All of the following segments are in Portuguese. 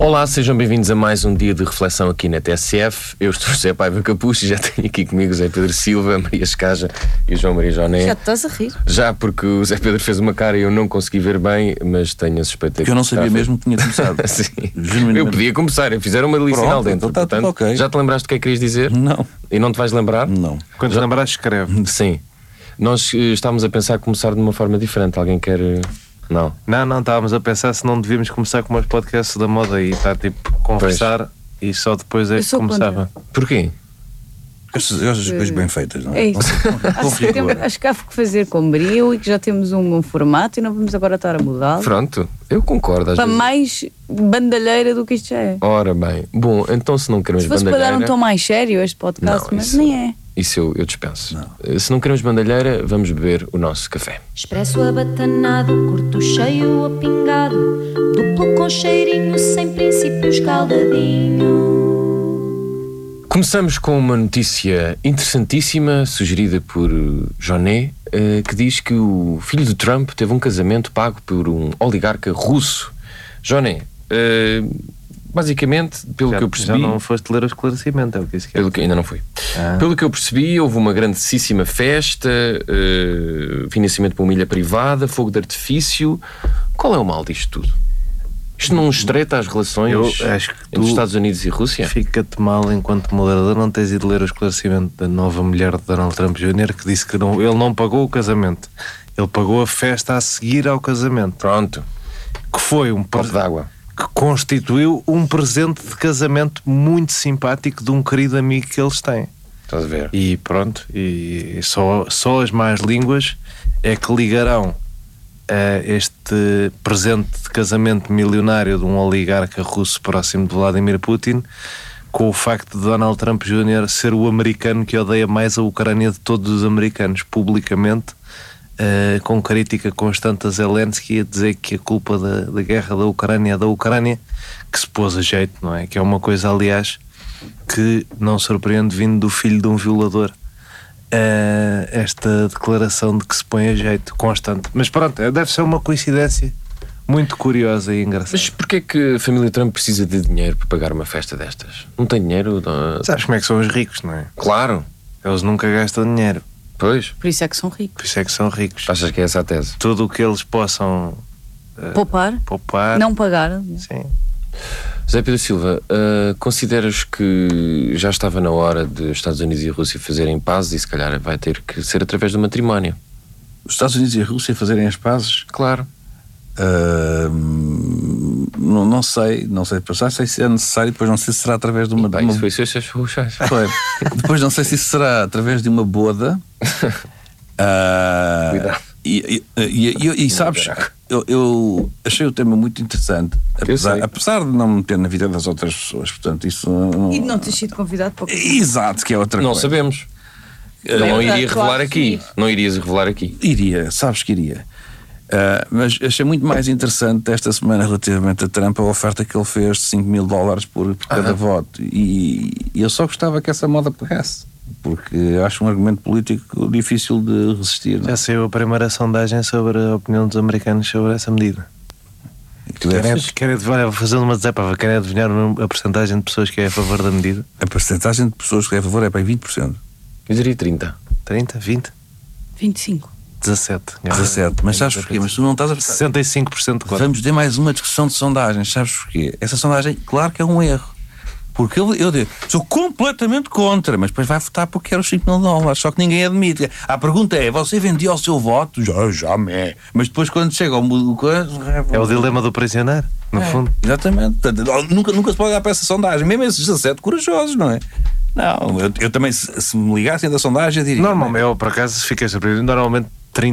Olá, sejam bem-vindos a mais um dia de reflexão aqui na TSF. Eu estou José Paiva Capucho e já tenho aqui comigo o Zé Pedro Silva, a Maria Escaja e o João Maria Joné. Já te estás a rir? Já, porque o Zé Pedro fez uma cara e eu não consegui ver bem, mas tenho a suspeita que eu não sabia mesmo que tinha começado. Sim. Eu podia começar, fizeram uma licinal dentro. Então está tudo ok. Já te lembraste do que é que querias dizer? Não. E não te vais lembrar? Não. Quando te lembrares, escreve. Sim. Nós estávamos a pensar começar de uma forma diferente. Alguém quer... Não. Não, estávamos a pensar se não devíamos começar com os podcasts da moda e estar tipo conversar e só depois é que começava. Porquê? Eu gosto das coisas bem feitas, não é? É isso. Acho que há que fazer com brio e que já temos um formato e não vamos agora estar a mudá-lo. Pronto, eu concordo. Às para vezes... mais bandalheira do que isto já é. Ora bem, bom, então se não queremos bandalheira... Se fosse para dar um tom mais sério este podcast, não, mas isso, nem é. Isso eu dispenso. Não. Se não queremos bandalheira, vamos beber o nosso café. Expresso abatanado, curto cheio ou pingado, duplo com cheirinho, sem princípio escaldadinho. Começamos com uma notícia interessantíssima, sugerida por Joné, que diz que o filho de Trump teve um casamento pago por um oligarca russo. Joné, basicamente, pelo que eu percebi... Já não foste ler o esclarecimento, é o que disse que pelo que ainda não fui. Pelo que eu percebi, houve uma grandíssima festa, financiamento para uma ilha privada, fogo de artifício. Qual é o mal disto tudo? Isto não estreita as relações entre Estados Unidos e Rússia? Fica-te mal, enquanto moderador, não tens ido ler o esclarecimento da nova mulher de Donald Trump Jr., que disse que ele não pagou o casamento. Ele pagou a festa a seguir ao casamento. Pronto. Que foi um copo d'água. Que constituiu um presente de casamento muito simpático de um querido amigo que eles têm. Estás a ver? E pronto, e só as más línguas é que ligarão este presente de casamento milionário de um oligarca russo próximo de Vladimir Putin com o facto de Donald Trump Jr. ser o americano que odeia mais a Ucrânia de todos os americanos, publicamente, com crítica constante a Zelensky, a dizer que a culpa da guerra da Ucrânia é da Ucrânia, que se pôs a jeito, não é? Que é uma coisa, aliás, que não surpreende vindo do filho de um violador. Esta declaração de que se põe a jeito constante. Mas pronto, deve ser uma coincidência muito curiosa e engraçada. Mas porquê que a família Trump precisa de dinheiro para pagar uma festa destas? Não tem dinheiro? Sabes como é que são os ricos, não é? Claro. Eles nunca gastam dinheiro. Pois. Por isso é que são ricos. Por isso é que são ricos. Achas que é essa a tese? Tudo o que eles possam poupar, não pagar. Sim. Zé Pedro Silva, consideras que já estava na hora de Estados Unidos e Rússia fazerem pazes e se calhar vai ter que ser através do matrimónio? Os Estados Unidos e a Rússia fazerem as pazes? Claro. Não sei se é necessário, depois não sei se será através de uma... Isso foi Foi. Depois não sei se será através de uma boda. Cuidado. E sabes, eu achei o tema muito interessante, apesar de não me meter na vida das outras pessoas, portanto isso e de não ter sido convidado para o Exato, que é outra coisa. Não sabemos. Não iria revelar aqui. Não irias revelar aqui. Iria, sabes que iria. Mas achei muito mais interessante esta semana relativamente a Trump a oferta que ele fez de $5.000 por cada voto, e eu só gostava que essa moda pegasse, porque acho um argumento político difícil de resistir. Já saiu a primeira sondagem sobre a opinião dos americanos sobre essa medida. Vou fazer uma desepava. Querem adivinhar a porcentagem de pessoas que é a favor da medida? A porcentagem de pessoas que é a favor é para 20%. Eu diria 30. 30? 20? 25. 17. Mas sabes porquê? Mas tu não estás a... 65% de Vamos ter mais uma discussão de sondagens. Sabes porquê? Essa sondagem, claro que é um erro. Porque eu sou completamente contra, mas depois vai votar porque quer os $5.000. Só que ninguém admite. A pergunta é: você vendia o seu voto? Já me. Mas depois, quando chega ao é o dilema do prisioneiro, no fundo. Exatamente. Nunca se pode olhar para essa sondagem, mesmo esses 17 corajosos, não é? Não, eu também, se me ligassem da sondagem, eu diria. Normalmente, eu por acaso fiquei surpreendido. Normalmente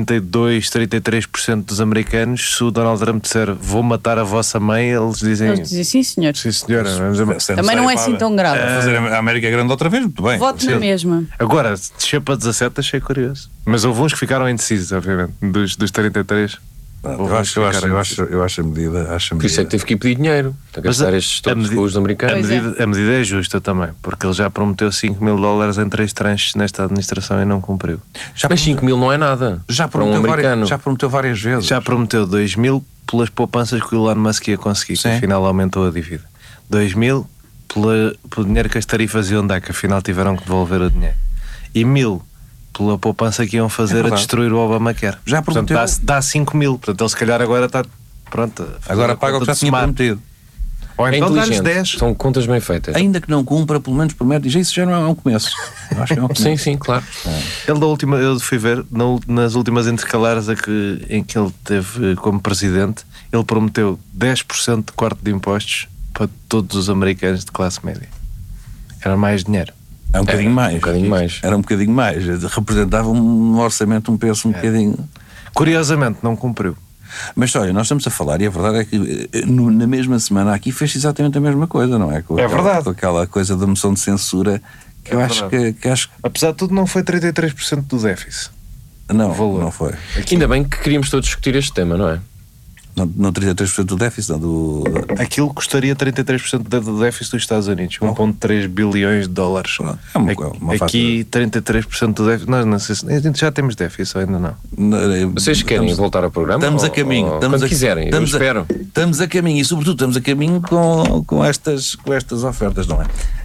33% dos americanos, se o Donald Trump disser vou matar a vossa mãe, eles dizem sim senhor. Sim senhora. Também não é assim tão grave. Fazer a América grande outra vez, muito bem. Voto na mesma. Agora, descer para 17 achei curioso. Mas houve uns que ficaram indecisos, obviamente. Dos 33. Eu acho a medida. Por isso é que teve que ir pedir dinheiro para gastar estes todos com os americanos. A medida é justa também, porque ele já prometeu $5.000 em 3 tranches nesta administração e não cumpriu. Mas 5 mil não é nada. Já prometeu várias vezes. Já prometeu 2.000 pelas poupanças que o Elon Musk ia conseguir, que afinal aumentou a dívida. 2.000 pelo dinheiro que as tarifas iam dar, que afinal tiveram que devolver o dinheiro. E 1.000 pela poupança que iam fazer a destruir o Obamacare. Já prometeu. Portanto, dá 5.000. Portanto, ele se calhar agora está pronto. Agora paga o que já tinha prometido. Ou É então dá-lhes inteligente. 10. São contas bem feitas. Ainda que não cumpra, pelo menos promete. E isso já não é um começo. Eu acho que é um começo. Sim, sim, claro. Eu fui ver, nas últimas intercalares em que ele teve como presidente, ele prometeu 10% de corte de impostos para todos os americanos de classe média. Era mais dinheiro. É um bocadinho mais. Um bocadinho mais. Era um bocadinho mais. Representava um orçamento, um peso um bocadinho. Curiosamente, não cumpriu. Mas olha, nós estamos a falar, e a verdade é que na mesma semana aqui fez exatamente a mesma coisa, não é? Verdade. Com aquela coisa da moção de censura que eu acho que Apesar de tudo, não foi 33% do déficit. não, valor. não foi. Ainda bem que queríamos todos discutir este tema, não é? Não 33% do déficit, não do. Aquilo custaria 33% do déficit dos Estados Unidos, 1,3 bilhões de dólares. É uma Aqui 33% do déficit. Nós não sei se a gente já temos déficit ou ainda não. Vocês querem voltar ao programa? Estamos a caminho. Quando quiserem, eu espero. Estamos a caminho e, sobretudo, estamos a caminho com estas ofertas, não é?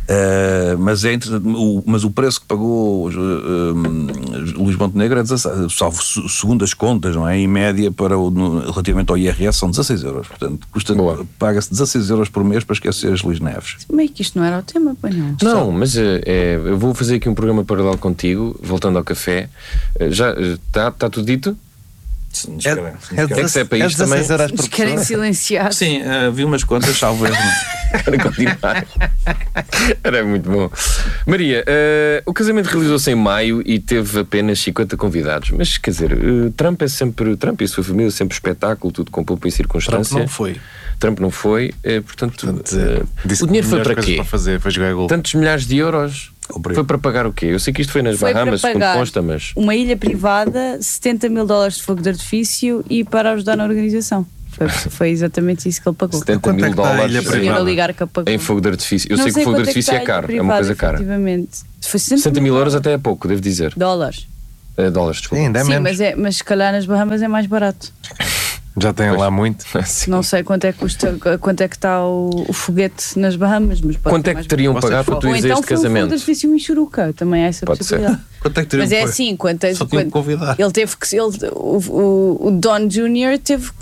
Mas o preço que pagou Luís Montenegro é 16, salvo segundo as contas, não é? Em média, relativamente ao IRS, são 16 euros. Portanto, paga-se 16 euros por mês para esquecer as Luís Neves. Meio que isto não era o tema, pois não? Não, mas eu vou fazer aqui um programa paralelo contigo, voltando ao café. Já está tudo dito? É que se é para isto também. Eles querem silenciar. Sim, vi umas contas, salvo erro. Para continuar. Era muito bom. Maria, o casamento realizou-se em maio e teve apenas 50 convidados. Mas, quer dizer, Trump e a sua família sempre espetáculo, tudo com pompa e circunstância. Trump não foi. Portanto, o dinheiro foi para quê? Foi jogar gol. Tantos milhares de euros. Foi para pagar o quê? Eu sei que isto foi nas Bahamas, segundo consta, mas... uma ilha privada, 70 mil dólares de fogo de artifício e para ajudar na organização. Foi exatamente isso que ele pagou. 70 mil dólares em fogo de artifício. Eu sei que o fogo de artifício é caro, é uma coisa cara. Foi 60 mil euros até é pouco, devo dizer. Dólares. Dólares, desculpa. Sim, ainda é menos. Mas se calhar nas Bahamas é mais barato. Já tem lá muito. Não sei quanto é que custa, quanto é que está o foguete nas Bahamas, mas quanto é que teriam pagar para tu ires a este casamento? Ou então foi um Michuruca, também há essa possibilidade. Quanto é que teriam? Mas é assim, Só tinham que convidar. Ele teve que o Don Jr.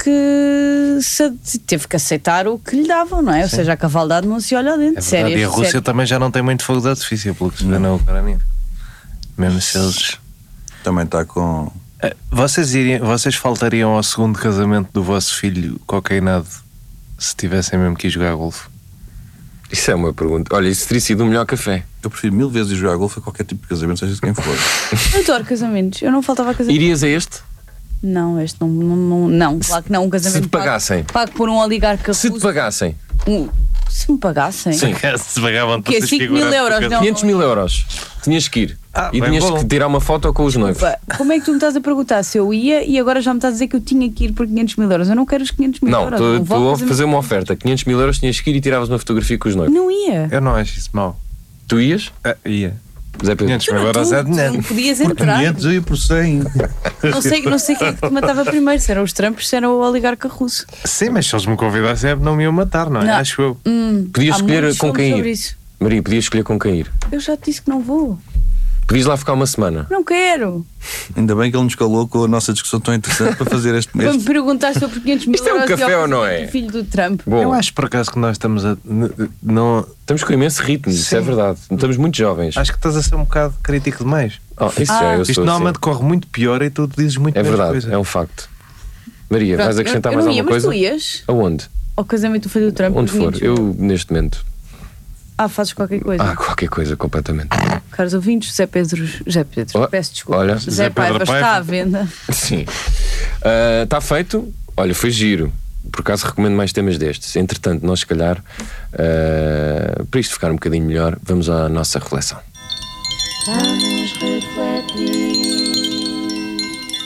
teve que aceitar o que lhe davam, não é? Ou seja, a cavaldade não se olha dentro. Sério, e a Rússia também já não tem muito fogo de artifício, pelo que se vê na Ucrânia. Mesmo se eles... Também está com... Vocês faltariam ao segundo casamento do vosso filho cocainado se tivessem mesmo que ir jogar golfe? Isso é uma pergunta. Olha, isso teria sido o melhor café. Eu prefiro 1000 vezes jogar golfe a qualquer tipo de casamento, seja de quem for. Eu adoro casamentos. Eu não faltava a casamento. Irias a este? Não, este não. Claro que não. Um casamento. Se te pagassem. Pago por um oligarca russo. Se te pagassem. Se me pagassem? Sim. Se pagavam que 5 mil euros, não. 500 mil euros. Tinhas que ir. E tinhas que tirar uma foto com os noivos. Como é que tu me estás a perguntar se eu ia e agora já me estás a dizer que eu tinha que ir por 500 mil euros? Eu não quero os 500 mil euros. Não, estou a fazer uma oferta. 500 mil euros tinhas que ir e tiravas uma fotografia com os noivos. Não ia. Eu não acho isso mau. Tu ias? Ia. Zé Pedro. 500 mil euros é dinheiro. Não podias Por entrar. 500 eu ia por 100. Não sei quem é que te matava primeiro. Se eram os Trumps, se era o oligarca russo. Sim, mas se eles me convidassem não me iam matar, não é? Não. Acho eu. Podias escolher com quem ir. Isso. Maria, podias escolher com quem ir. Eu já te disse que não vou. Podias lá ficar uma semana. Não quero. Ainda bem que ele nos calou com a nossa discussão tão interessante para fazer este mês. Para me perguntar sobre 500 mil Isto é um euros café ou não é? Filho do Trump. Bom, Eu acho por acaso que nós estamos a. Não, estamos com imenso ritmo, isso é verdade. Estamos muito jovens. acho que estás a ser um bocado crítico demais. Isso já, eu Isto sou normalmente assim. corre muito pior e tu dizes muito É menos verdade, coisa. é um facto. Maria, Pronto, vais acrescentar eu mais não ia, alguma coisa? Mas tu ias Aonde? ao casamento do filho do Trump? Onde por for. 500 mil. Eu, neste momento. Fazes qualquer coisa. Qualquer coisa, completamente. Caros ouvintes, José Pedro, peço desculpa. Olha, José Paiva está à venda. Sim. Está feito. Olha, foi giro. Por acaso recomendo mais temas destes. Entretanto, nós se calhar, para isto ficar um bocadinho melhor, vamos à nossa reflexão. Vamos refletir.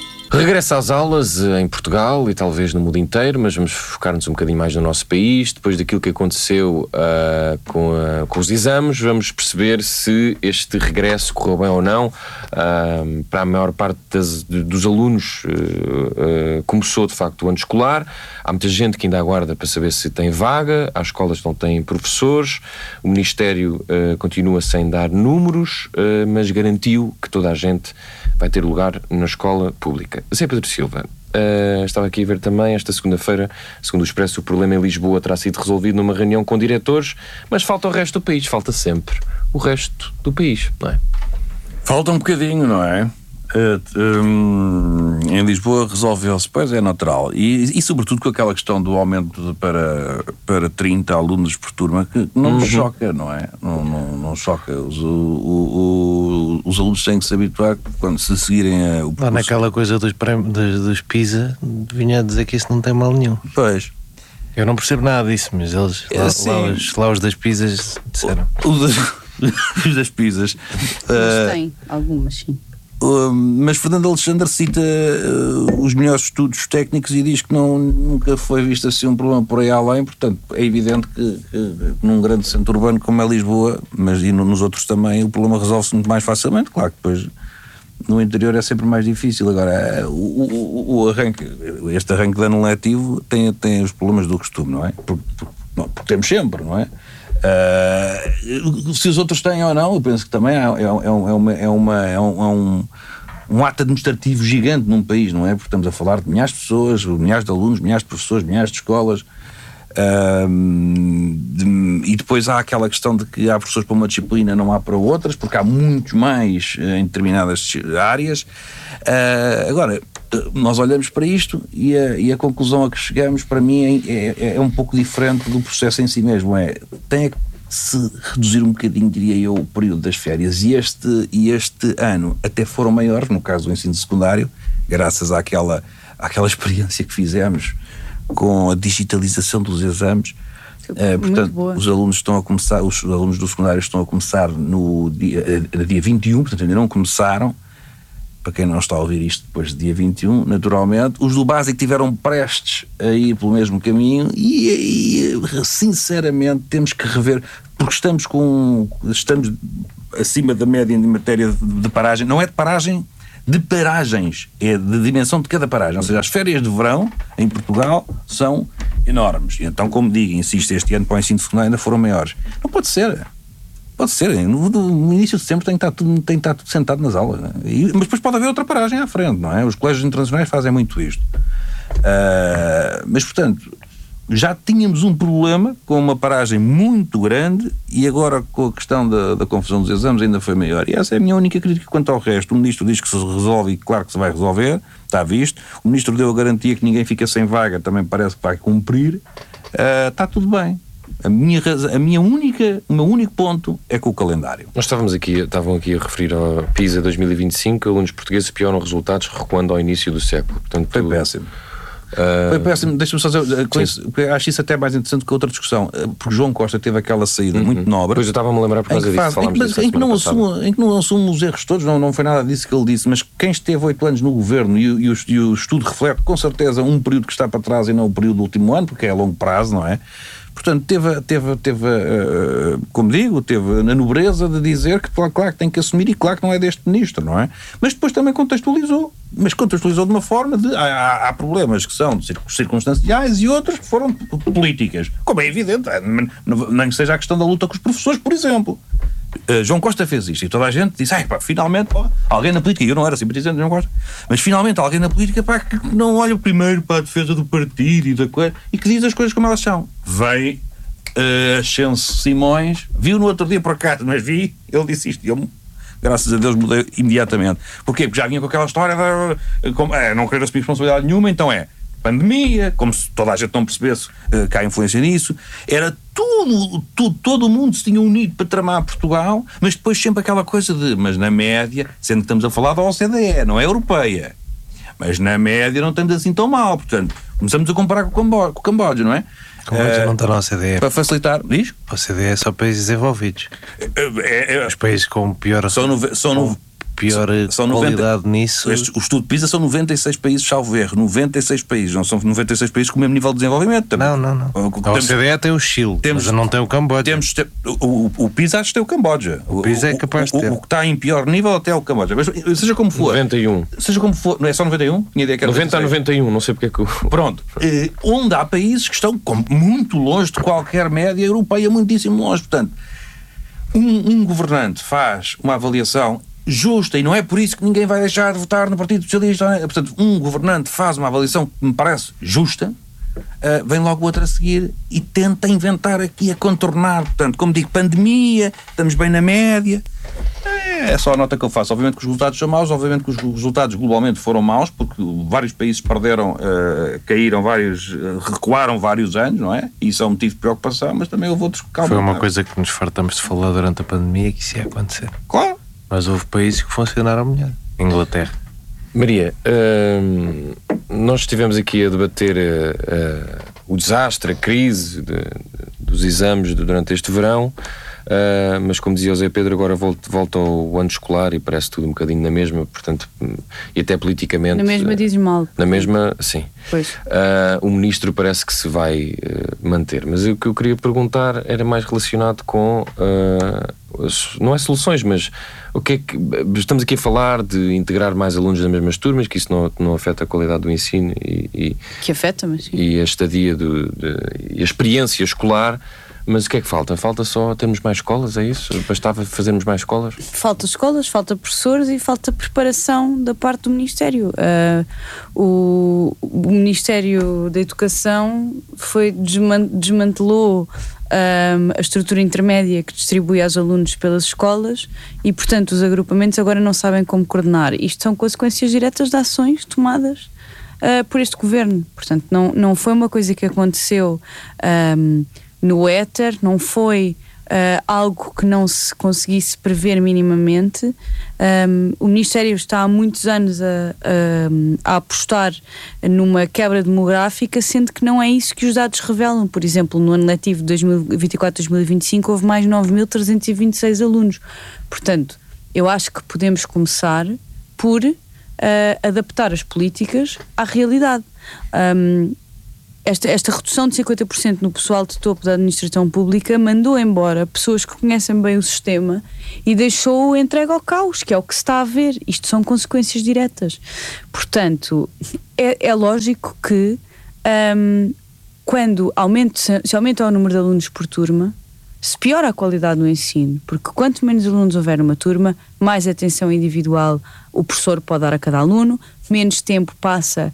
Regressa às aulas em Portugal e talvez no mundo inteiro, mas vamos focar-nos um bocadinho mais no nosso país. Depois daquilo que aconteceu com os exames, vamos perceber se este regresso correu bem ou não. Para a maior parte dos alunos começou de facto o ano escolar. Há muita gente que ainda aguarda para saber se tem vaga. Há escolas que não têm professores. O Ministério continua sem dar números, mas garantiu que toda a gente vai ter lugar na escola pública. Zé Pedro Silva, estava aqui a ver também, esta segunda-feira, segundo o Expresso, o problema em Lisboa terá sido resolvido numa reunião com diretores, mas falta o resto do país, falta sempre o resto do país, não é? Falta um bocadinho, não é? Em Lisboa resolveu-se, pois é natural, e sobretudo com aquela questão do aumento para 30 alunos por turma, que não nos choca, não é? Não choca. Os alunos têm que se habituar quando se seguirem o percurso. Naquela coisa dos PISA, vinha a dizer que isso não tem mal nenhum. Pois. Eu não percebo nada disso, mas eles, lá os das PISAs disseram. Os das PISAs. Mas tem algumas, sim. Mas Fernando Alexandre cita os melhores estudos técnicos e diz que nunca foi visto assim um problema por aí além. Portanto, é evidente que num grande centro urbano como é Lisboa, mas e nos outros também, o problema resolve-se muito mais facilmente. Claro que depois no interior é sempre mais difícil. Agora, este arranque de ano letivo tem os problemas do costume, não é? Porque temos sempre, não é? Se os outros têm ou não, eu penso que também é um ato administrativo gigante num país, não é? Porque estamos a falar de milhares de pessoas, milhares de alunos, milhares de professores, milhares de escolas, e depois há aquela questão de que há professores para uma disciplina, não há para outras, porque há muitos mais em determinadas áreas. Agora, nós olhamos para isto e a conclusão a que chegamos, para mim, é um pouco diferente do processo em si mesmo. Tem que se reduzir um bocadinho, diria eu, o período das férias, e este ano até foram maiores, no caso do ensino secundário, graças àquela experiência que fizemos com a digitalização dos exames. Portanto, os alunos do secundário estão a começar no dia 21, portanto ainda não começaram. Para quem não está a ouvir isto depois de dia 21, naturalmente, os do básico tiveram prestes a ir pelo mesmo caminho e sinceramente temos que rever, porque estamos acima da média em matéria de paragem. Não é de paragem, de paragens, é de dimensão de cada paragem. Ou seja, as férias de verão em Portugal são enormes. Então, como digo, insisto, este ano para o ensino secundário ainda foram maiores. Não pode ser. Pode ser, no início de setembro tem que estar tudo sentado nas aulas, né? Mas depois pode haver outra paragem à frente, não é? Os colégios internacionais fazem muito isto. Mas, portanto, já tínhamos um problema com uma paragem muito grande e agora com a questão da confusão dos exames ainda foi maior. E essa é a minha única crítica quanto ao resto. O Ministro diz que se resolve e claro que se vai resolver, está visto. O Ministro deu a garantia que ninguém fica sem vaga, também parece que vai cumprir. Está tudo bem. O meu único ponto é com o calendário. Nós estavam aqui a referir ao PISA 2025, alunos portugueses pioram resultados recuando ao início do século. Portanto, foi péssimo. Foi péssimo. Deixa-me só dizer, porque acho isso até mais interessante que outra discussão, porque João Costa teve aquela saída muito nobre. Pois eu estava-me a lembrar por causa disso, falámos disso em que não assume os erros todos, não foi nada disso que ele disse, mas quem esteve 8 anos no governo e o estudo reflete com certeza um período que está para trás e não o período do último ano, porque é a longo prazo, não é? Portanto, como digo, teve na nobreza de dizer que claro que tem que assumir e claro que não é deste ministro, não é? Mas depois também contextualizou. Mas contextualizou de uma forma de... Há problemas que são circunstanciais e outros que foram políticas. Como é evidente, nem que seja a questão da luta com os professores, por exemplo. João Costa fez isto e toda a gente disse finalmente alguém na política, eu não era simpatizante de João Costa, mas finalmente alguém na política que não olha primeiro para a defesa do partido e da coisa e que diz as coisas como elas são. Vem Ascenso Simões, viu no outro dia por acaso, mas ele disse isto e eu, graças a Deus, mudei imediatamente. Porquê? Porque já vinha com aquela história de não querer assumir responsabilidade nenhuma, então pandemia, como se toda a gente não percebesse que há influência nisso, era todo o mundo se tinha unido para tramar Portugal, mas depois sempre aquela coisa mas na média, sendo que estamos a falar da OCDE, não é europeia, mas na média não estamos assim tão mal, portanto, começamos a comparar com o Camboja, não é? O Camboja não está na OCDE. Para facilitar, diz? A OCDE é só países desenvolvidos. Os países com pior... pior qualidade nisso. O estudo de PISA são 96 países, salvo erro. 96 países, não são 96 países com o mesmo nível de desenvolvimento. Não. A OCDE tem o Chile, mas não tem o Camboja. O PISA acho que tem o Camboja. O PISA é capaz de ter. O que está em pior nível até é o Camboja. Mas seja como for. 91. Seja como for. Não é só 91? Tinha ideia que era 90 a 91, não sei porque é que... Pronto. Onde há países que estão muito longe de qualquer média europeia, muitíssimo longe. Portanto, um governante faz uma avaliação justa, e não é por isso que ninguém vai deixar de votar no Partido Socialista. Portanto, um governante faz uma avaliação que me parece justa, vem logo outro a seguir e tenta inventar aqui a contornar. Portanto, como digo, pandemia, estamos bem na média. É só a nota que eu faço. Obviamente que os resultados são maus, obviamente que os resultados globalmente foram maus, porque vários países perderam, caíram vários, recuaram vários anos, não é? E isso é um motivo de preocupação, mas também houve outros que calma. Foi uma coisa que nos fartamos de falar durante a pandemia, que isso ia acontecer. Claro. Mas houve países que funcionaram melhor. Inglaterra. Maria, nós estivemos aqui a debater o desastre, a crise dos exames durante este verão, mas como dizia o Zé Pedro, agora volta ao ano escolar e parece tudo um bocadinho na mesma, portanto, e até politicamente... Na mesma dizes mal. Na mesma, sim. Pois. O ministro parece que se vai manter, mas o que eu queria perguntar era mais relacionado com... não é soluções, mas o que é que estamos aqui a falar de integrar mais alunos nas mesmas turmas, que isso não afeta a qualidade do ensino que afeta, mas sim. E a estadia e a experiência escolar, mas o que é que falta? Falta só termos mais escolas, é isso? Bastava fazermos mais escolas? Falta escolas, falta professores e falta preparação da parte do Ministério. O Ministério da Educação desmantelou a estrutura intermédia que distribui aos alunos pelas escolas e, portanto, os agrupamentos agora não sabem como coordenar. Isto são consequências diretas de ações tomadas por este governo. Portanto, não foi uma coisa que aconteceu no éter, não foi algo que não se conseguisse prever minimamente. O Ministério está há muitos anos a apostar numa quebra demográfica, sendo que não é isso que os dados revelam. Por exemplo, no ano letivo de 2024-2025 houve mais 9.326 alunos. Portanto, eu acho que podemos começar por adaptar as políticas à realidade. Esta redução de 50% no pessoal de topo da administração pública mandou embora pessoas que conhecem bem o sistema e deixou-o entregue ao caos, que é o que se está a ver. Isto são consequências diretas. Portanto, é lógico que quando se aumenta o número de alunos por turma, se piora a qualidade do ensino, porque quanto menos alunos houver numa turma, mais atenção individual o professor pode dar a cada aluno, menos tempo passa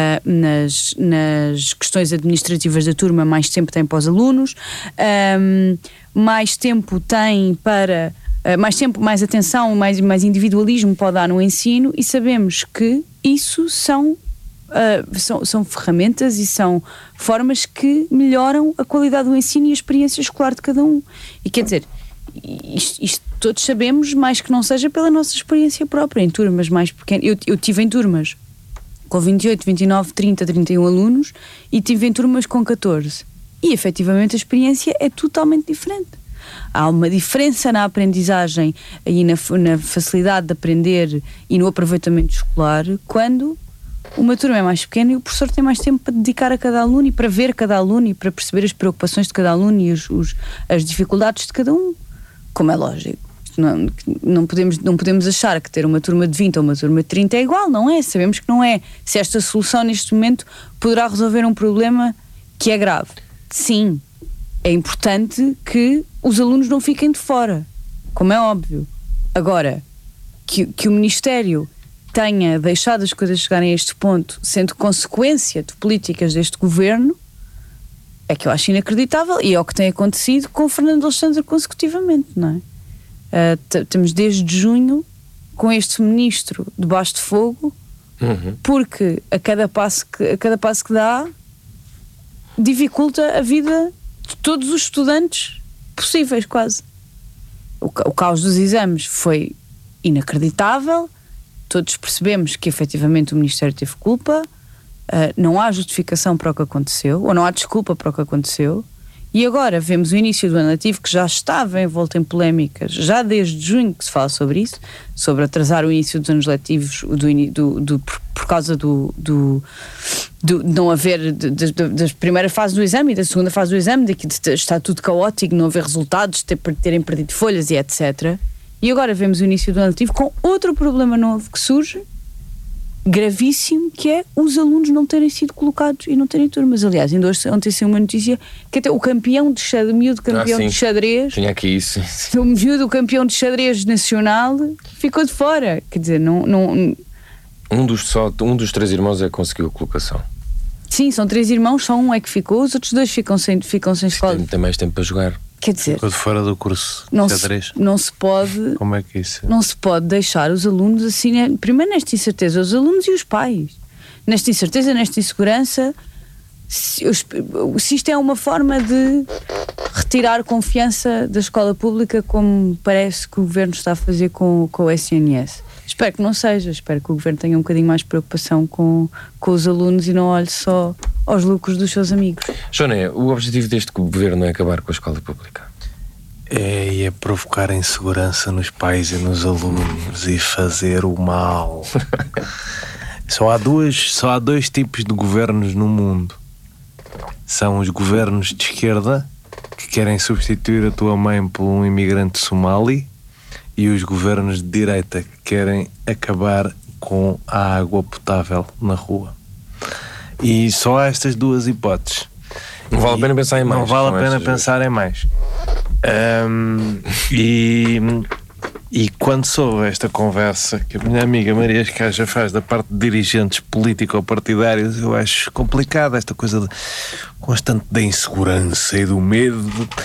nas questões administrativas da turma, mais tempo tem para os alunos, mais tempo tem para... mais atenção, mais individualismo pode dar no ensino, e sabemos que isso são ferramentas e são formas que melhoram a qualidade do ensino e a experiência escolar de cada um. E quer dizer, isto todos sabemos, mais que não seja pela nossa experiência própria, em turmas mais pequenas. Eu tive em turmas com 28, 29, 30, 31 alunos e tive em turmas com 14. E efetivamente a experiência é totalmente diferente. Há uma diferença na aprendizagem e na facilidade de aprender e no aproveitamento escolar quando uma turma é mais pequena e o professor tem mais tempo para dedicar a cada aluno e para ver cada aluno e para perceber as preocupações de cada aluno e as dificuldades de cada um, como é lógico. Não podemos achar que ter uma turma de 20 ou uma turma de 30 é igual, não é? Sabemos que não é. Se esta solução neste momento poderá resolver um problema que é grave. Sim, é importante que os alunos não fiquem de fora, como é óbvio. Agora, que o Ministério tenha deixado as coisas chegarem a este ponto, sendo consequência de políticas deste governo, é que eu acho inacreditável, e é o que tem acontecido com o Fernando Alexandre consecutivamente, não é? Temos desde junho com este ministro debaixo de fogo, porque a cada passo que dá dificulta a vida de todos os estudantes possíveis, quase. O caos dos exames foi inacreditável. Todos percebemos que efetivamente o Ministério teve culpa, não há justificação para o que aconteceu, ou não há desculpa para o que aconteceu, E agora vemos o início do ano letivo, que já estava envolto em polémicas, já desde junho que se fala sobre isso, sobre atrasar o início dos anos letivos por causa do não haver da primeira fase do exame e da segunda fase do exame, de que está tudo caótico, não haver resultados, terem perdido folhas e etc. E agora vemos o início do ano letivo com outro problema novo que surge, gravíssimo, que é os alunos não terem sido colocados e não terem turmas. Aliás, ainda ontem saiu uma notícia que até o campeão de xadrez, miúdo campeão de xadrez, tinha aqui isso. O miúdo campeão de xadrez nacional ficou de fora. Quer dizer, um dos 3 irmãos é que conseguiu a colocação. Sim, são 3 irmãos, só um é que ficou, os outros 2 ficam sem escola. Tem mais tempo para jogar. Quer dizer, ficou de fora do curso de xadrez. Não se pode. Como é que é isso? Não se pode deixar os alunos assim, primeiro nesta incerteza, os alunos e os pais. Nesta incerteza, nesta insegurança, se isto é uma forma de retirar confiança da escola pública, como parece que o governo está a fazer com o SNS. Espero que não seja, espero que o governo tenha um bocadinho mais preocupação com os alunos e não olhe só aos lucros dos seus amigos. Joné, o objetivo deste governo é acabar com a escola pública? É provocar insegurança nos pais e nos alunos e fazer o mal. Só há dois tipos de governos no mundo. São os governos de esquerda, que querem substituir a tua mãe por um imigrante somali, e os governos de direita, que querem acabar com a água potável na rua. E só há estas 2 hipóteses. Não vale a pena pensar em mais. Não vale a pena pensar em mais. E quando soube esta conversa que a minha amiga Maria Escaja faz da parte de dirigentes político-partidários, eu acho complicado esta coisa constante da insegurança e do medo.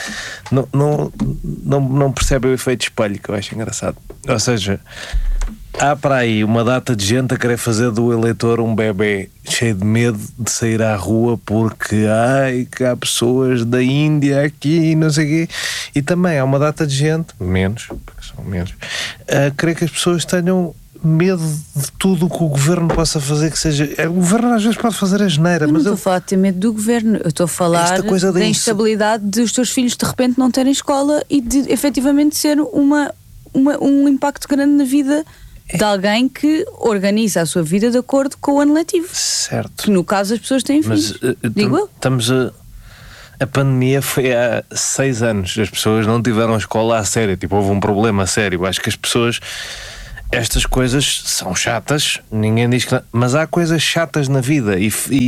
Não percebe o efeito espelho, que eu acho engraçado. Ou seja, há para aí uma data de gente a querer fazer do eleitor um bebê cheio de medo de sair à rua porque que há pessoas da Índia aqui e não sei o quê. E também há uma data de gente, porque são menos, a querer que as pessoas tenham medo de tudo o que o governo possa fazer, que seja... O governo às vezes pode fazer a geneira, mas não estou a falar de ter medo do governo, eu estou a falar da instabilidade dos teus filhos de repente não terem escola e de efetivamente ser um impacto grande na vida de alguém que organiza a sua vida de acordo com o ano letivo. Certo. Que no caso as pessoas têm filhos. Digo eu. A pandemia foi há 6 anos. As pessoas não tiveram escola a sério. Tipo, houve um problema a sério. Acho que as pessoas... Estas coisas são chatas. Ninguém diz que não, mas há coisas chatas na vida.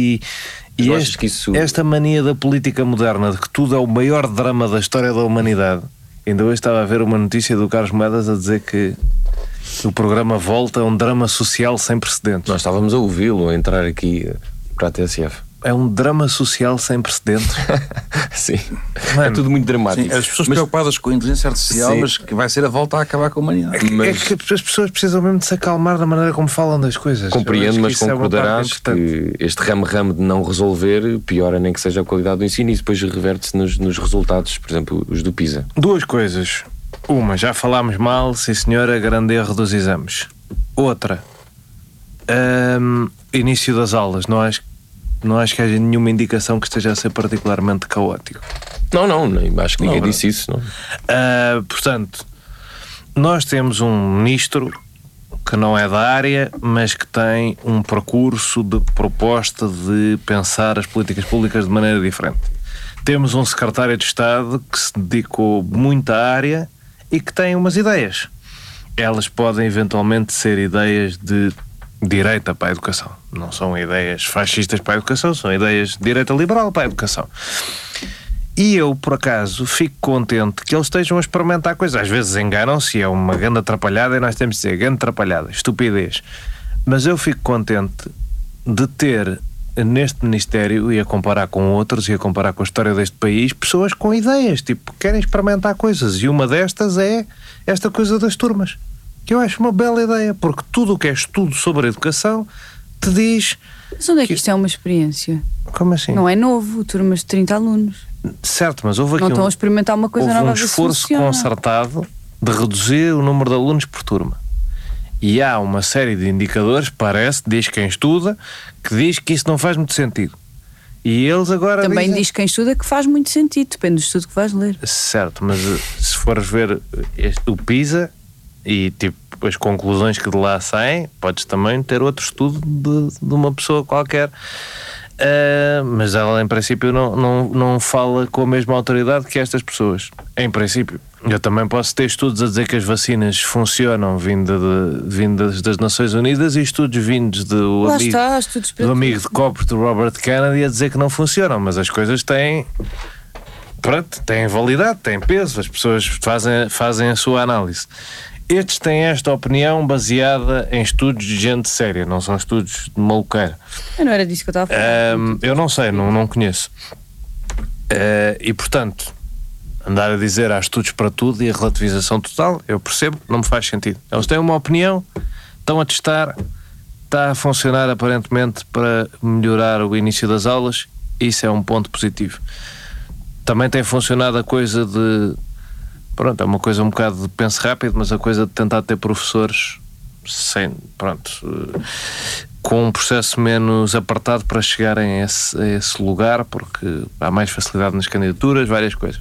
Esta mania da política moderna de que tudo é o maior drama da história da humanidade. Ainda hoje estava a ver uma notícia do Carlos Moedas a dizer que o programa Volta é um drama social sem precedentes. Nós estávamos a ouvi-lo a entrar aqui para a TSF. É um drama social sem precedentes. Sim. Mano, é tudo muito dramático. Sim, as pessoas preocupadas com a inteligência artificial, sim, mas que vai ser a volta a acabar com a humanidade. É que as pessoas precisam mesmo de se acalmar da maneira como falam das coisas. Compreendo, mas concordarás que este ramo-ramo de não resolver piora nem que seja a qualidade do ensino e depois reverte-se nos resultados, por exemplo, os do PISA. 2 coisas. Uma, já falámos mal, sim senhora, grande erro dos exames. Outra, início das aulas. Não acho que haja nenhuma indicação que esteja a ser particularmente caótico. Não, nem acho que ninguém disse isso. Não. Portanto, nós temos um ministro que não é da área, mas que tem um percurso de proposta de pensar as políticas públicas de maneira diferente. Temos um secretário de Estado que se dedicou muito à área e que tem umas ideias. Elas podem eventualmente ser ideias de direita para a educação. Não são ideias fascistas para a educação, são ideias de direita liberal para a educação. E eu, por acaso, fico contente que eles estejam a experimentar coisas. Às vezes enganam-se, é uma grande atrapalhada e nós temos de dizer grande atrapalhada, estupidez. Mas eu fico contente de ter neste Ministério, e a comparar com outros, e a comparar com a história deste país, pessoas com ideias, tipo, querem experimentar coisas. E uma destas é esta coisa das turmas, que eu acho uma bela ideia, porque tudo o que é estudo sobre a educação te diz... Mas onde é que isto é uma experiência? Como assim? Não é novo, turmas de 30 alunos. Certo, mas houve aqui não estão a experimentar uma coisa nova. Houve um esforço concertado de reduzir o número de alunos por turma. E há uma série de indicadores, diz quem estuda, que diz que isso não faz muito sentido. E eles agora Também diz quem estuda que faz muito sentido, depende do estudo que vais ler. Certo, mas se fores ver o PISA e tipo as conclusões que de lá saem, podes também ter outro estudo de uma pessoa qualquer. Mas ela em princípio não fala com a mesma autoridade que estas pessoas. Em princípio. Eu também posso ter estudos a dizer que as vacinas funcionam vindas das Nações Unidas e estudos vindos do amigo de copo do Robert Kennedy a dizer que não funcionam, mas as coisas têm validade, têm peso, as pessoas fazem a sua análise. Estes têm esta opinião baseada em estudos de gente séria, não são estudos de maluqueira. Não era disso que eu estava a falar. Eu não sei, não conheço. E portanto, andar a dizer há estudos para tudo e a relativização total, eu percebo, não me faz sentido. Eles têm uma opinião, estão a testar, está a funcionar aparentemente para melhorar o início das aulas, isso é um ponto positivo. Também tem funcionado a coisa de... Pronto, é uma coisa um bocado de penso rápido, mas a coisa de tentar ter professores com um processo menos apertado para chegarem a esse lugar, porque há mais facilidade nas candidaturas, várias coisas.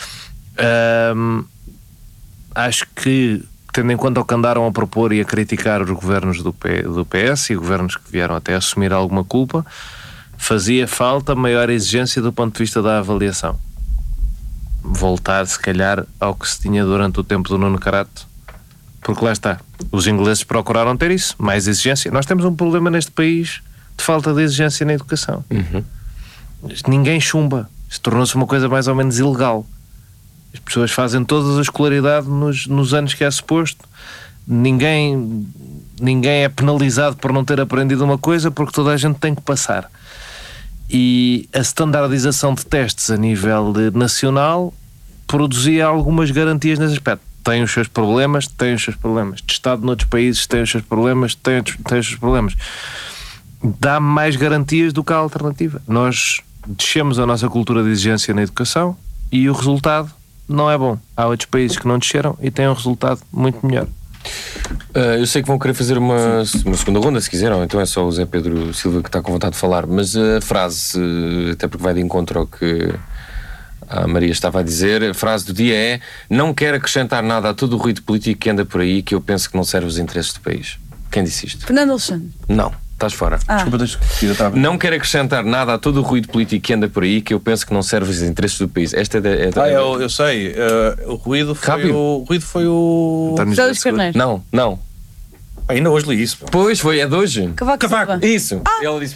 Acho que, tendo em conta o que andaram a propor e a criticar os governos do PS e governos que vieram até assumir alguma culpa, fazia falta maior exigência do ponto de vista da avaliação. Voltar, se calhar, ao que se tinha durante o tempo do Nuno Carato, porque lá está, os ingleses procuraram ter isso, mais exigência. Nós temos um problema neste país de falta de exigência na educação. Ninguém chumba, isto tornou-se uma coisa mais ou menos ilegal. As pessoas fazem toda a escolaridade nos anos que é suposto. Ninguém é penalizado por não ter aprendido uma coisa, porque toda a gente tem que passar. E a standardização de testes a nível nacional produzia algumas garantias nesse aspecto. Tem os seus problemas. Testado noutros países tem os seus problemas, tem os seus problemas. Dá mais garantias do que a alternativa. Nós descemos a nossa cultura de exigência na educação e o resultado não é bom. Há outros países que não desceram e têm um resultado muito melhor. Eu sei que vão querer fazer uma segunda ronda, se quiseram, então é só o Zé Pedro Silva que está com vontade de falar, mas a frase, até porque vai de encontro ao que a Maria estava a dizer, a frase do dia é: não quero acrescentar nada a todo o ruído político que anda por aí, que eu penso que não serve os interesses do país. Quem disse isto? Fernando Alexandre. Não, estás fora. Desculpa, não quero acrescentar nada a todo o ruído político que anda por aí, que eu penso que não serve os interesses do país. Esta eu sei. O ruído foi o José Luís Carneiro. Não. Ainda hoje li isso. Pois foi, é de hoje. Cavaco. Isso. Ela disse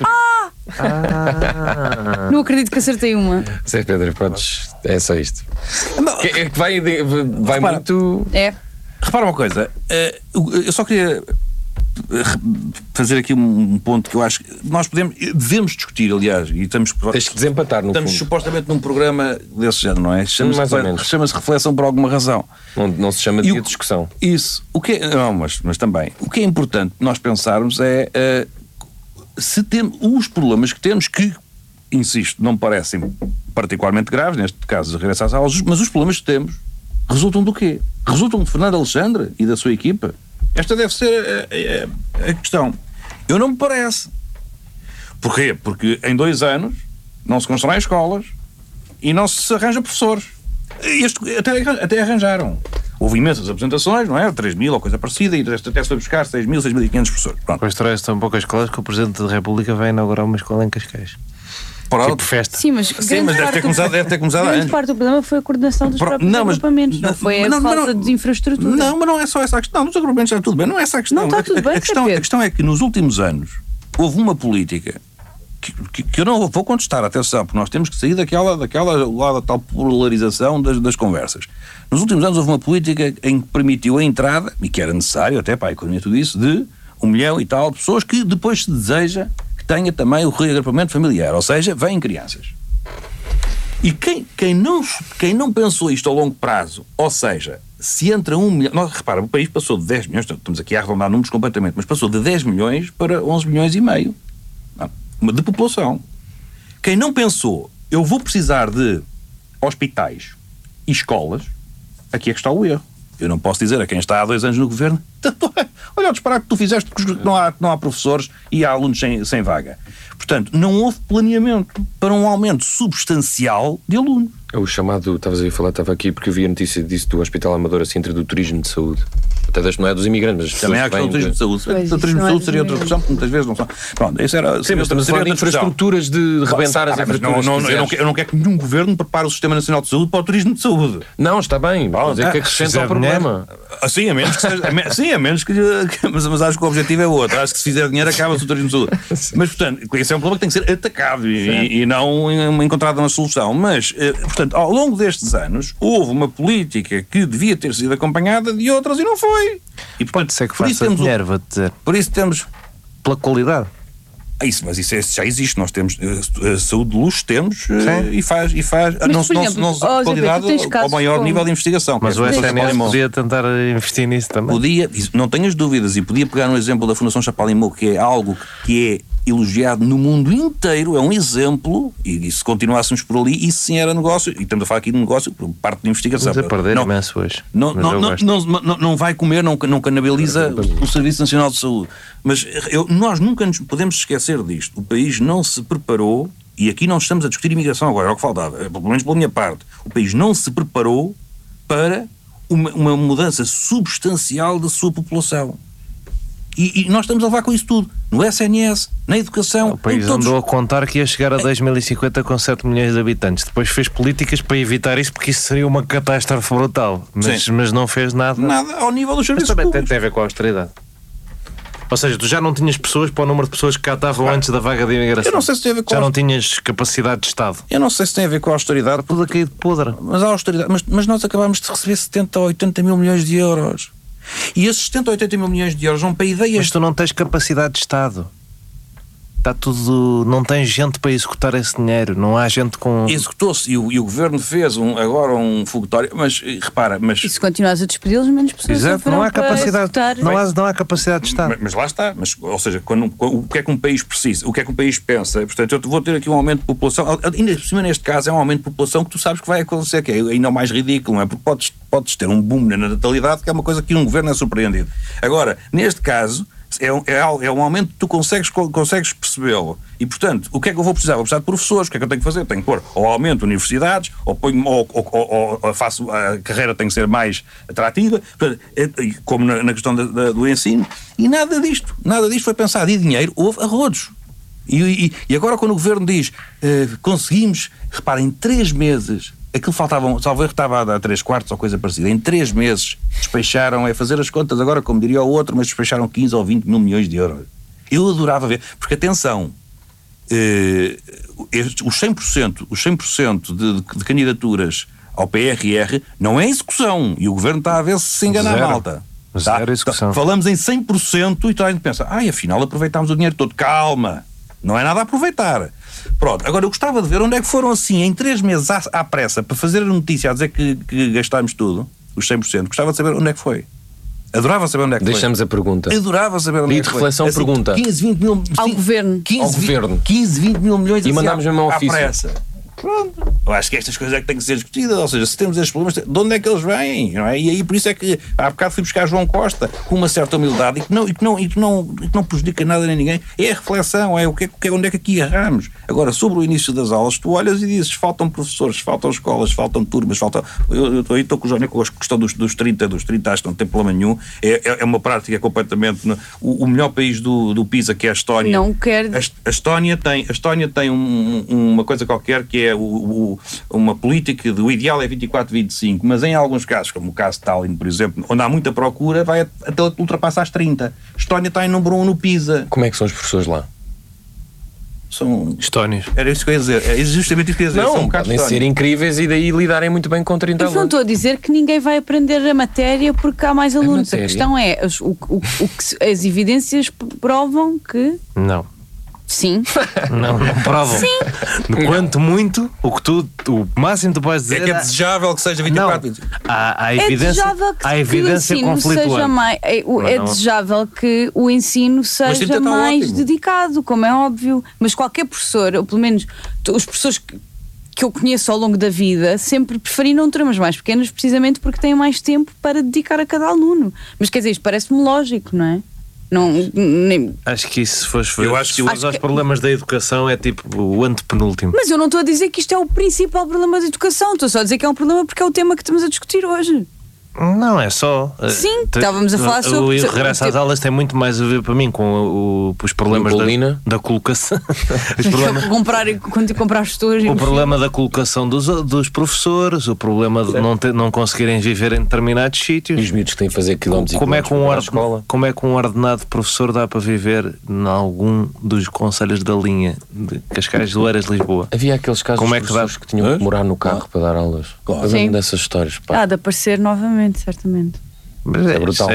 Não acredito que acertei uma. Zé Pedro, podes. É só isto. É que vai muito. É. Repara uma coisa. Eu só queria fazer aqui um ponto que eu acho que nós devemos discutir, aliás, e estamos... Tens que desempatar, no Estamos fundo. Supostamente num programa desse género, não é? Chama-se reflexão por alguma razão. Não se chama de discussão. Isso. Mas também. O que é importante nós pensarmos é se temos os problemas que temos, que, insisto, não me parecem particularmente graves, neste caso de regressar às aulas, mas os problemas que temos resultam do quê? Resultam de Fernando Alexandre e da sua equipa? Esta deve ser a questão. Eu não me parece. Porquê? Porque em 2 anos não se constroem escolas e não se arranja professores. Até arranjaram. Houve imensas apresentações, não é? 3.000 ou coisa parecida, e até se foi buscar 6.000, 6.500 professores. Pronto. Constrói-se tão poucas escolas que o Presidente da República vai inaugurar uma escola em Cascais. Tipo festa. Sim, mas deve ter começado grande antes. parte do problema foi a coordenação dos próprios agrupamentos, não foi a falta de infraestrutura. Não, mas não é só essa a questão. Nos agrupamentos está tudo bem, não é essa a questão. Não está tudo bem, a questão é que nos últimos anos houve uma política que eu não vou contestar, atenção, porque nós temos que sair daquela tal polarização das conversas. Nos últimos anos houve uma política em que permitiu a entrada, e que era necessário até para a economia tudo isso, de 1 milhão e tal de pessoas que depois se deseja que tenha também o reagrupamento familiar, ou seja, vêm crianças. E quem não pensou isto a longo prazo, ou seja, se entra 1 milhão... Repara, o país passou de 10 milhões, estamos aqui a arredondar números completamente, mas passou de 10 milhões para 11 milhões e meio de população. Quem não pensou, eu vou precisar de hospitais e escolas, aqui é que está o erro. Eu não posso dizer a quem está há 2 anos no governo, olha o disparate que tu fizeste, porque não há professores e há alunos sem vaga. Portanto, não houve planeamento para um aumento substancial de alunos. É o chamado, estavas aí a falar, estava aqui porque eu vi a notícia disso do Hospital Amadora Sintra do turismo de saúde. Até não é dos imigrantes, mas também há a questão do turismo de saúde. O turismo de saúde seria outra discussão, porque muitas vezes não são. Pronto, isso era. Sim, mas estamos a falar de infraestruturas, de rebentar as infraestruturas. Eu não quero que nenhum governo prepare o Sistema Nacional de Saúde para o turismo de saúde. Não, está bem, mas é que acrescenta ao problema. Sim, a menos que seja, a menos que. Mas acho que o objetivo é outro. Acho que se fizer dinheiro acaba-se o turismo de saúde. Mas, portanto, esse é um problema que tem que ser atacado e não encontrado uma solução. Mas, portanto, ao longo destes anos, houve uma política que devia ter sido acompanhada de outras e não foi. E, portanto, pode ser que faça dinheiro, vou-te dizer. Por isso temos... Pela qualidade. Mas isso já existe. Nós temos saúde de luxo, temos e faz mas, não qualidade ao maior nível de investigação. Mas o SNS podia tentar investir nisso também. Podia, não tenhas dúvidas, e podia pegar um exemplo da Fundação Chapalimau, que é algo que é elogiado no mundo inteiro, é um exemplo, e se continuássemos por ali, isso sim era negócio, e estamos a falar aqui de negócio por parte de investigação. Estamos a perder imenso hoje. Não vai comer, não canibaliza o Serviço Nacional de Saúde. Mas nós nunca nos podemos esquecer disto. O país não se preparou, e aqui não estamos a discutir imigração agora, é o que faltava, pelo menos pela minha parte. O país não se preparou para uma mudança substancial da sua população. E nós estamos a levar com isso tudo. No SNS, na educação... O país andou a contar que ia chegar a 2050 com 7 milhões de habitantes. Depois fez políticas para evitar isso, porque isso seria uma catástrofe brutal. Mas não fez nada. Nada ao nível dos serviços públicos. Mas também tem a ver com a austeridade. Ou seja, tu já não tinhas pessoas para o número de pessoas que cá estavam antes da vaga de imigração. Eu não sei se tem a ver com já não tinhas capacidade de Estado. Eu não sei se tem a ver com a austeridade. Tudo a cair de podre. Mas a austeridade... Mas nós acabámos de receber 70 ou 80 mil milhões de euros. E esses 70 ou 80 mil milhões de euros vão para ideias... Mas tu não tens capacidade de Estado. Está tudo... Não tens gente para executar esse dinheiro. Não há gente com... Executou-se e o Governo fez agora um foguetório. Mas repara... E se continuares a despedi-los, menos pessoas... Exato, não há capacidade... Não há capacidade de Estado. Mas lá está. Ou seja, o que é que um país precisa? O que é que um país pensa? Portanto, eu vou ter aqui um aumento de população. Ainda por cima, neste caso, é um aumento de população que tu sabes que vai acontecer, que é ainda mais ridículo, não é? Porque podes ter um boom na natalidade, que é uma coisa que um governo é surpreendido. Agora, neste caso... É um aumento que tu consegues percebê-lo. E, portanto, o que é que eu vou precisar? Vou precisar de professores. O que é que eu tenho que fazer? Eu tenho que pôr ou aumento universidades, ou faço a carreira tem que ser mais atrativa, como na questão do ensino. E nada disto foi pensado. E dinheiro, houve arrodos. E agora, quando o governo diz conseguimos, reparem, em 3 meses... Aquilo faltavam, talvez estava a dar 3/4 ou coisa parecida. Em 3 meses despecharam, fazer as contas agora, como diria o outro, mas despecharam 15 ou 20 mil milhões de euros. Eu adorava ver, porque atenção, os 100% de candidaturas ao PRR não é execução, e o governo está a ver se engana a malta. Zero execução. Falamos em 100% e toda a gente pensa, afinal aproveitámos o dinheiro todo. Calma, não é nada a aproveitar. Pronto, agora eu gostava de ver onde é que foram assim, em 3 meses à pressa, para fazer a notícia a dizer que gastámos tudo, os 100%. Gostava de saber onde é que foi. Adorava saber onde é que Deixamos foi. a pergunta. Adorava saber onde é que foi. E de reflexão, assim, pergunta. 15, 20 mil... Ao governo. 15, 20 mil milhões e mandámos mesmo ao ofício. pressa. Pronto. Eu acho que estas coisas é que têm que ser discutidas, ou seja, se temos estes problemas, de onde é que eles vêm? Não é? E aí por isso é que há bocado fui buscar João Costa com uma certa humildade e que não prejudica nada nem ninguém. É a reflexão, onde é que aqui erramos. Agora, sobre o início das aulas, tu olhas e dizes, faltam professores, faltam escolas, faltam turmas, eu estou com o Jónio com a questão dos 30, acho que não tem problema nenhum. É uma prática completamente... O melhor país do PISA, que é a Estónia. Não quer... A Estónia tem uma coisa qualquer que é uma política o ideal é 24-25, mas em alguns casos, como o caso de Tallinn, por exemplo, onde há muita procura, vai até ultrapassar as 30. A Estónia está em número 1 no PISA. Como é que são os professores lá? São estónios. Era isso que eu ia dizer. É justamente isso que eu ia dizer. Não, podem ser incríveis e daí lidarem muito bem com 30 alunos. Não estou a dizer que ninguém vai aprender a matéria porque há mais alunos. A questão é as evidências provam que... Não. Sim. Não provam. Sim. Quanto muito, o máximo que tu podes dizer é que é desejável que seja 24. Há evidência conflituante. É desejável que o ensino seja mais dedicado, como é óbvio. Mas qualquer professor, ou pelo menos os professores que eu conheço ao longo da vida, sempre preferiram turmas mais pequenas, precisamente porque têm mais tempo para dedicar a cada aluno. Mas quer dizer, isto parece-me lógico, não é? Não, Acho que isso, se fores Acho aos que- problemas da educação, é tipo o antepenúltimo. Mas eu não estou a dizer que isto é o principal problema da educação, estou só a dizer que é um problema porque é o tema que estamos a discutir hoje. Não, é só. Sim, estávamos a falar sobre- O regresso às aulas tem muito mais a ver para mim com os problemas Colina. da colocação. Os problemas- Quando comprar as pessoas. O problema da colocação dos professores, o problema de não conseguirem viver em determinados E sítios. os miúdos que têm que fazer quilómetros e Como é, que quilómetros para ir à escola. como é que um ordenado professor dá para viver em algum dos concelhos da linha de Cascais, Oeiras, Lisboa? Havia aqueles casos Como de é que professores dá? que tinham que morar no carro para dar aulas. Claro. Eu lembro Sim. dessas histórias. Pá. De aparecer novamente, certamente. Mas É brutal.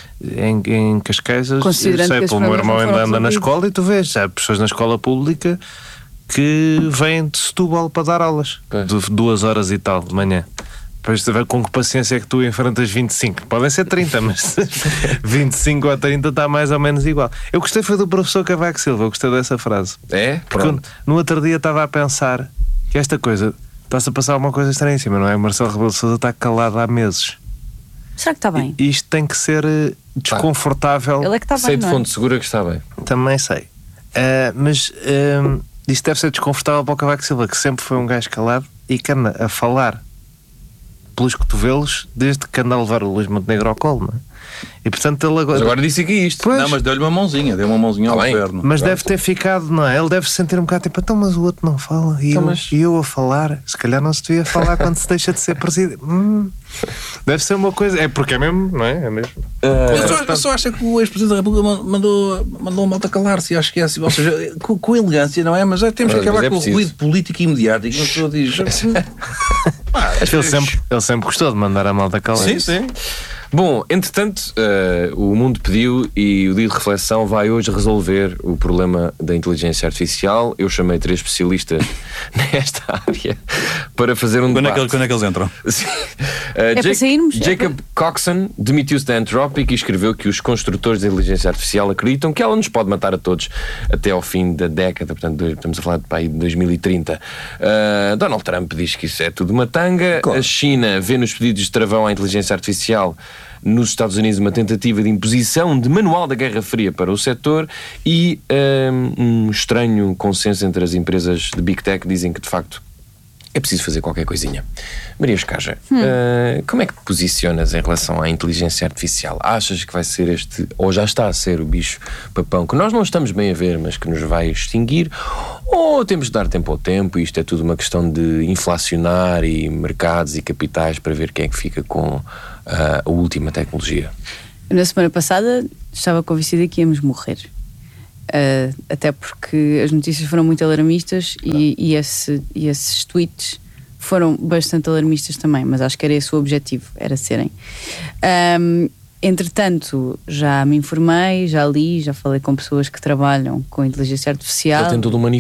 Em Cascais, eu Considerando sei, que os pelo meu problemas irmão não foram anda na resolvidos. escola e tu vês, há pessoas na escola pública que vêm de Setúbal para dar aulas, Pois. de 2 horas e tal de manhã. Depois de ver com que paciência é que tu enfrentas 25. Podem ser 30, mas 25 ou 30 está mais ou menos igual. Eu gostei foi do professor Cavaco Silva, eu gostei dessa frase. É? Porque Pronto. no outro dia estava a pensar que esta coisa, está-se a passar uma coisa estranha em cima, não é? Marcelo Rebelo de Sousa está calado há meses. Será que está bem? E isto tem que ser desconfortável. Ele é que está Sei bem, de não é? fonte segura que está bem. Também sei. Mas isto deve ser desconfortável para o Cavaco Silva, que sempre foi um gajo calado e que anda a falar pelos cotovelos desde que anda a levar o Luís Montenegro ao colo, não é? E portanto ele Mas agora disse aqui isto. Pois. Não, mas deu-lhe uma mãozinha, deu uma mãozinha ao Tá bem. governo. Mas deve ter ficado, não é? Ele deve se sentir um bocado tipo, então, mas o outro não fala e, Então, eu, mas- e eu a falar. Se calhar não se devia falar quando se deixa de ser presidente. Deve ser uma coisa. É porque é mesmo, não é? É mesmo. Eu só acho que o ex-presidente da República mandou a malta calar-se, acho que é assim, ou seja, com elegância, não é? Mas já temos que Mas acabar é com o preciso. ruído político e mediático. A pessoa diz. Ele sempre gostou de mandar a malta calar. Sim, sim. Bom, entretanto, o mundo pediu e o Dia de Reflexão vai hoje resolver o problema da inteligência artificial. Eu chamei 3 especialistas nesta área para fazer um Quando é, debate. que eles entram? Sim. para sairmos? Jacob Coxon demitiu-se da Anthropic e escreveu que os construtores da inteligência artificial acreditam que ela nos pode matar a todos até ao fim da década, portanto estamos a falar de aí de 2030. Donald Trump diz que isso é tudo uma tanga. Claro. A China vê nos pedidos de travão à inteligência artificial nos Estados Unidos uma tentativa de imposição de manual da Guerra Fria para o setor e um estranho consenso entre as empresas de Big Tech dizem que de facto é preciso fazer qualquer coisinha. Maria Escaja, como é que te posicionas em relação à inteligência artificial? Achas que vai ser este, ou já está a ser o bicho papão, que nós não estamos bem a ver, mas que nos vai extinguir? Ou temos de dar tempo ao tempo e isto é tudo uma questão de inflacionar e mercados e capitais para ver quem é que fica com a última tecnologia? Na semana passada estava convencida que íamos morrer. Até porque as notícias foram muito alarmistas e esses tweets foram bastante alarmistas também, mas acho que era esse o objetivo, era serem. Entretanto, já me informei, já li, já falei com pessoas que trabalham com inteligência artificial. Ele tem todo um